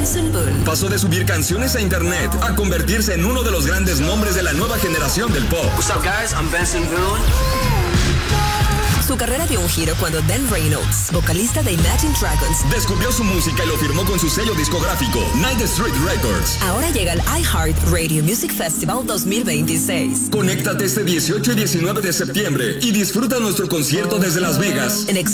Benson Boone. Pasó de subir canciones a internet a convertirse en uno de los grandes nombres de la nueva generación del pop. What's up, guys? I'm Benson Boone. Su carrera dio un giro cuando Dan Reynolds, vocalista de Imagine Dragons, descubrió su música y lo firmó con su sello discográfico, Ninth Street Records. Ahora llega al iHeart Radio Music Festival 2026. Conéctate este 18 y 19 de septiembre y disfruta nuestro concierto desde Las Vegas. En